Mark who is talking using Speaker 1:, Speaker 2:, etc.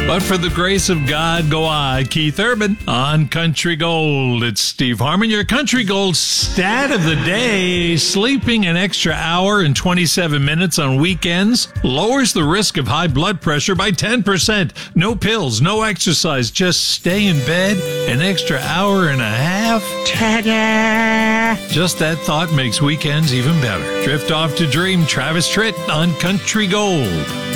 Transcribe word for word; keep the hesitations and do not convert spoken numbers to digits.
Speaker 1: But for the grace of God, go I, Keith Urban, on Country Gold. It's Steve Harmon, your Country Gold stat of the day. Sleeping an extra hour and twenty-seven minutes on weekends lowers the risk of high blood pressure by ten percent. No pills, no exercise, just stay in bed an extra hour and a half. Ta-da! Just that thought makes weekends even better. Drift off to dream. Travis Tritt on Country Gold.